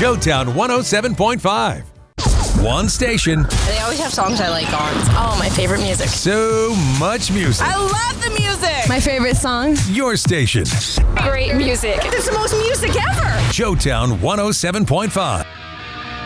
Showtown 107.5. One station. They always have songs I like on. Oh, my favorite music. So much music. I love the music. My favorite song. Your station. Great music. It's the most music ever. Showtown 107.5.